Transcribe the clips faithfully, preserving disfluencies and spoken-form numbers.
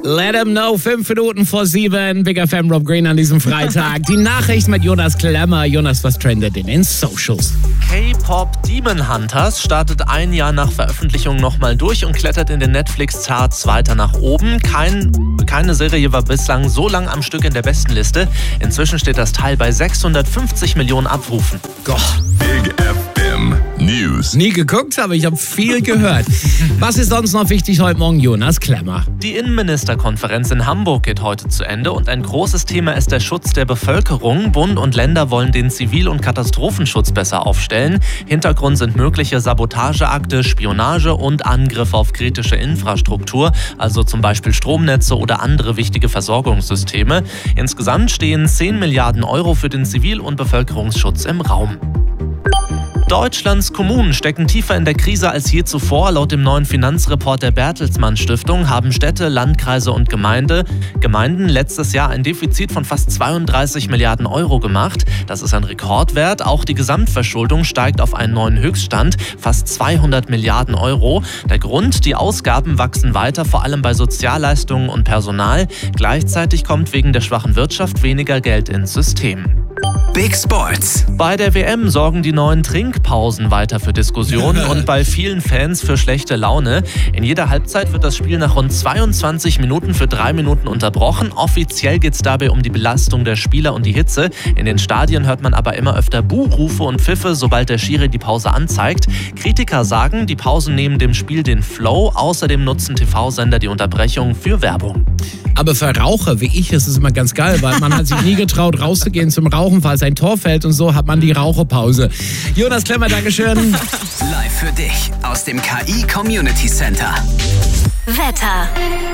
Let them know, fünf Minuten vor sieben. Big F M, Rob Green an diesem Freitag. Die Nachricht mit Jonas Klemmer. Jonas, was trendet in den Socials? K-Pop Demon Hunters startet ein Jahr nach Veröffentlichung nochmal durch und klettert in den Netflix-Charts weiter nach oben. Kein, keine Serie war bislang so lang am Stück in der Bestenliste. Inzwischen steht das Teil bei sechshundertfünfzig Millionen Abrufen. Gott. Big F M News. Nie geguckt, aber ich habe viel gehört. Was ist sonst noch wichtig heute Morgen, Jonas Klemmer? Die Innenministerkonferenz in Hamburg geht heute zu Ende und ein großes Thema ist der Schutz der Bevölkerung. Bund und Länder wollen den Zivil- und Katastrophenschutz besser aufstellen. Hintergrund sind mögliche Sabotageakte, Spionage und Angriffe auf kritische Infrastruktur, also zum Beispiel Stromnetze oder andere wichtige Versorgungssysteme. Insgesamt stehen zehn Milliarden Euro für den Zivil- und Bevölkerungsschutz im Raum. Deutschlands Kommunen stecken tiefer in der Krise als je zuvor. Laut dem neuen Finanzreport der Bertelsmann Stiftung haben Städte, Landkreise und Gemeinde, Gemeinden letztes Jahr ein Defizit von fast zweiunddreißig Milliarden Euro gemacht. Das ist ein Rekordwert. Auch die Gesamtverschuldung steigt auf einen neuen Höchststand, fast zweihundert Milliarden Euro. Der Grund, die Ausgaben wachsen weiter, vor allem bei Sozialleistungen und Personal. Gleichzeitig kommt wegen der schwachen Wirtschaft weniger Geld ins System. Big Sports. Bei der W M sorgen die neuen Trinkpausen weiter für Diskussionen und bei vielen Fans für schlechte Laune. In jeder Halbzeit wird das Spiel nach rund zweiundzwanzig Minuten für drei Minuten unterbrochen. Offiziell geht es dabei um die Belastung der Spieler und die Hitze. In den Stadien hört man aber immer öfter Buhrufe und Pfiffe, sobald der Schiri die Pause anzeigt. Kritiker sagen, die Pausen nehmen dem Spiel den Flow. Außerdem nutzen T V-Sender die Unterbrechung für Werbung. Aber für Raucher wie ich ist es immer ganz geil, weil man hat sich nie getraut, rauszugehen zum Rauchen, falls ein Tor fällt und so hat man die Raucherpause. Jonas Klemmer, Dankeschön. Live für dich aus dem K I Community Center. Wetter.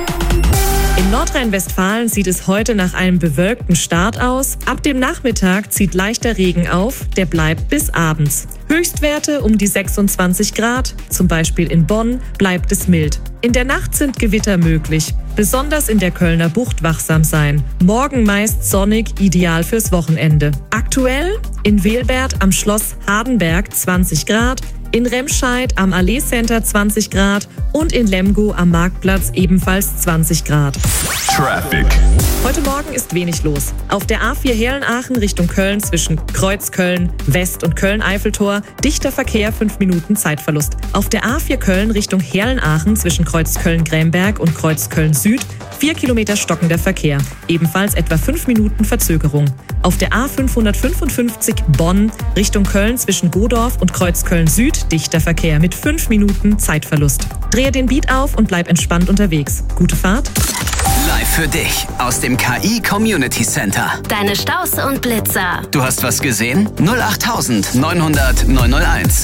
In Nordrhein-Westfalen sieht es heute nach einem bewölkten Start aus. Ab dem Nachmittag zieht leichter Regen auf, der bleibt bis abends. Höchstwerte um die sechsundzwanzig Grad, zum Beispiel in Bonn bleibt es mild. In der Nacht sind Gewitter möglich, besonders in der Kölner Bucht wachsam sein. Morgen meist sonnig, ideal fürs Wochenende. Aktuell in Welbert am Schloss Hardenberg zwanzig Grad, in Remscheid am Allee Center zwanzig Grad und in Lemgo am Marktplatz ebenfalls zwanzig Grad. Traffic. Heute Morgen ist wenig los. Auf der A vier Herlenaachen Richtung Köln zwischen Kreuzköln West und Köln-Eiffeltor dichter Verkehr, fünf Minuten Zeitverlust. Auf der A vier Köln Richtung Herlenaachen zwischen Kreuzköln-Grämberg und Kreuzköln Süd vier Kilometer stockender Verkehr, ebenfalls etwa fünf Minuten Verzögerung. Auf der A fünfhundertfünfundfünfzig Bonn Richtung Köln zwischen Godorf und Kreuzköln Süd dichter Verkehr mit fünf Minuten Zeitverlust. Drehe den Beat auf und bleib entspannt unterwegs. Gute Fahrt. Live für dich aus dem K I Community Center. Deine Staus und Blitzer. Du hast was gesehen? null acht neunhundert neunhunderteins.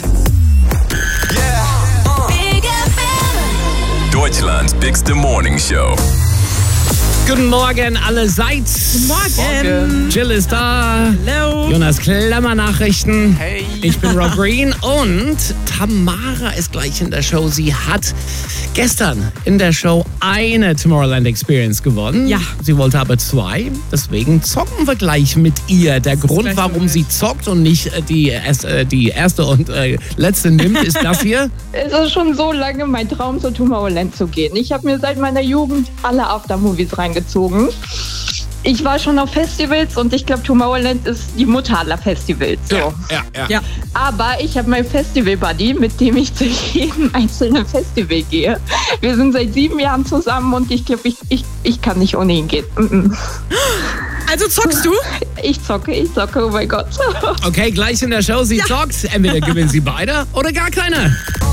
Big F M. Deutschlands bigste Morning Show. Guten Morgen allerseits. Guten Morgen. Jill ist da. Hallo. Jonas Klemmer Nachrichten. Hey. Ich bin Rob Green und Tamara ist gleich in der Show. Sie hat gestern in der Show eine Tomorrowland Experience gewonnen. Ja. Sie wollte aber zwei. Deswegen zocken wir gleich mit ihr. Der Grund, gleich warum soweit. sie zockt und nicht äh, die, erste, die erste und äh, letzte nimmt, ist das hier. Es ist schon so lange mein Traum, zu Tomorrowland zu gehen. Ich habe mir seit meiner Jugend alle Aftermovies reingezogen. Ich war schon auf Festivals und ich glaube, Tomorrowland ist die Mutter aller Festivals. So. Ja, ja. Ja. Aber ich habe meinen Festival-Buddy, mit dem ich zu jedem einzelnen Festival gehe. Wir sind seit sieben Jahren zusammen und ich glaube, ich, ich, ich kann nicht ohne ihn gehen. Mm-mm. Also zockst du? Ich zocke, ich zocke, oh mein Gott. Okay, gleich in der Show. Sie zockt. Entweder gewinnen sie beide oder gar keine.